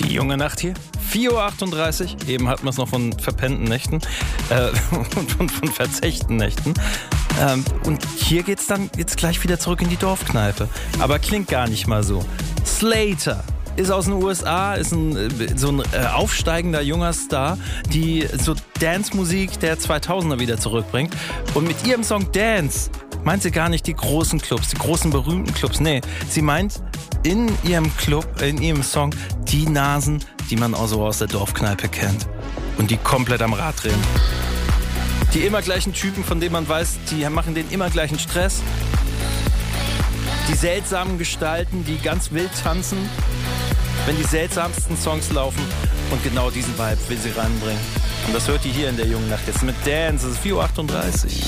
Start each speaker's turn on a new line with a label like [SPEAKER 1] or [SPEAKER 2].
[SPEAKER 1] Die junge Nacht hier. 4.38 Uhr. Eben hatten wir es noch von verpennten Nächten und von verzechten Nächten. Und hier geht's dann jetzt gleich wieder zurück in die Dorfkneipe. Aber klingt gar nicht mal so. Slater ist aus den USA, ist so ein aufsteigender junger Star, die so Dance-Musik der 2000er wieder zurückbringt. Und mit ihrem Song Dance meint sie gar nicht die großen Clubs, die großen berühmten Clubs. Nee, sie meint in ihrem Club, in ihrem Song, die Nasen, die man auch so aus der Dorfkneipe kennt. Und die komplett am Rad drehen. Die immer gleichen Typen, von denen man weiß, die machen den immer gleichen Stress. Die seltsamen Gestalten, die ganz wild tanzen, wenn die seltsamsten Songs laufen. Und genau diesen Vibe will sie reinbringen. Und das hört ihr hier in der jungen Nacht jetzt mit Dance. Es ist 4.38 Uhr.